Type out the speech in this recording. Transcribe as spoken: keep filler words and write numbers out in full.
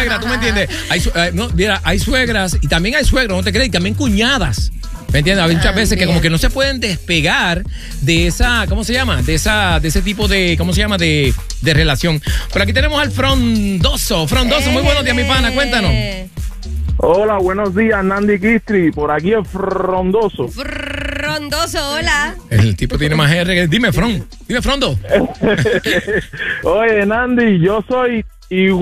suegra, ¿tú me entiendes? Hay, eh, no, mira, hay suegras y también hay suegros, no te crees, y también cuñadas. ¿Me entiendes? Hay muchas veces que como que no se pueden despegar de esa, ¿cómo se llama? De esa, de ese tipo de, ¿cómo se llama? De, de relación. Por aquí tenemos al Frondoso. Frondoso, muy buenos días, mi pana, cuéntanos. Hola, buenos días, Nandi Kistri. Por aquí es Frondoso. Frondoso, hola. El tipo tiene más R que... Dime, Fron. Dime, Frondo. Oye, Nandi, yo soy igual.